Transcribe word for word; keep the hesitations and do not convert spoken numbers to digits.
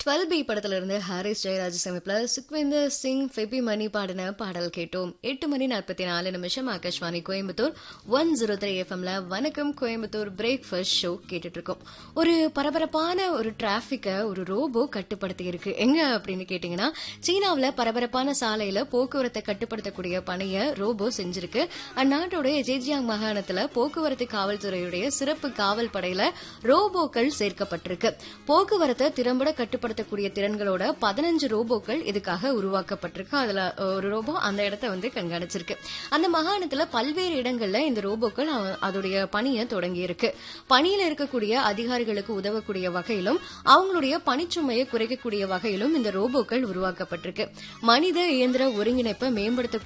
Twelve B படத்துல இருந்து ஹாரிஸ் ஜெயராஜ் சமைப்புல சுக்விந்தர் சிங் ஃபெபி மணி பாடின பாடல் கேட்டோம். எட்டு மணி நாற்பத்தி நாலு நிமிஷம் Akashvani Coimbatore one zero three எஃப்எம்ல வணக்கம் கோயம்புத்தூர் பிரேக்ஃபாஸ்ட் ஷோ கேட்டுட்டு இருக்கோம். ஒரு பரபரப்பான ஒரு டிராபிக்க ஒரு ரோபோ கட்டுப்படுத்தி இருக்கு. எங்க அப்படின்னு கேட்டீங்கன்னா, சீனாவுல பரபரப்பான சாலையில போக்குவரத்தை கட்டுப்படுத்தக்கூடிய பணியை ரோபோ செஞ்சிருக்கு. அந்நாட்டுடைய ஜேஜியாங் மாகாணத்துல போக்குவரத்து காவல்துறையுடைய சிறப்பு காவல் படையில ரோபோக்கள் சேர்க்கப்பட்டிருக்கு. போக்குவரத்தை திறம்பட கட்டுப்படுத்தக்கூடிய திறன்களோட பதினஞ்சு ரோபோக்கள் இதுக்காக உருவாக்கப்பட்டிருக்கு. அதுல ஒரு ரோபோ அந்த இடத்த வந்து கண்காணிச்சிருக்கு. அந்த மாகாணத்துல பல்வேறு இடங்கள்ல இந்த ரோபோக்கள் அதோடைய பணியை தொடங்கி இருக்கு. பணியில இருக்கக்கூடிய அதிகாரிகளுக்கு உதவக்கூடிய வகையிலும் அவங்களுடைய பணிச்சுமையை குறைக்கக்கூடிய வகையிலும் இந்த ரோபோக்கள் உருவாக்கப்பட்டிருக்கு. மனித இயந்திர ஒருங்கிணைப்பை மேம்படுத்த